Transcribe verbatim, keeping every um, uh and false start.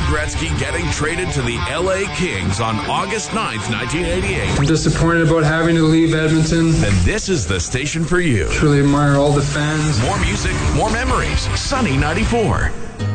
Gretzky getting traded to the L A Kings on August ninth, nineteen eighty-eight. I'm disappointed about having to leave Edmonton. Then this is the station for you. Truly admire all the fans. More music, more memories. Sunny ninety-four.